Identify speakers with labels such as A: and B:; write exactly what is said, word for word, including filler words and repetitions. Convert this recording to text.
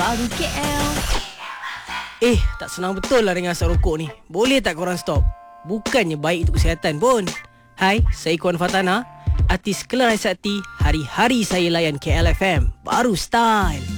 A: baru K L.
B: Eh, tak senang betul lah dengan asap rokok ni. Boleh tak korang stop? Bukannya baik untuk kesihatan pun. Hai, saya Kuan Fatana, artis Kelana Sakti. Hari-hari saya layan K L F M. Baru style.